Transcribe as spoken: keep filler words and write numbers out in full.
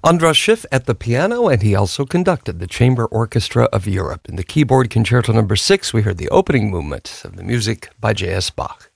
Andras Schiff at the piano, and he also conducted the Chamber Orchestra of Europe. In the keyboard concerto number six, we heard the opening movement of the music by J S. Bach.